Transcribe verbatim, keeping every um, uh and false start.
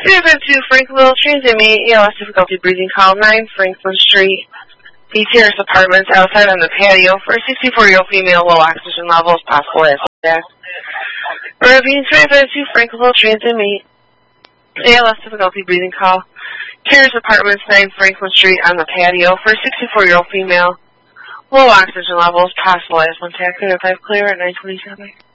Transit to Franklinville, transit me, E L S difficulty breathing, call nine Franklin Street, B Terrace Apartments, outside on the patio for a sixty-four-year-old female, low oxygen levels, possible as death. Repeating transit to Franklinville, transit me, E L S difficulty breathing, call Terrace Apartments, nine Franklin Street on the patio for a sixty-four-year-old female, low oxygen levels, possible asthma attack, five clear at nine twenty-seven.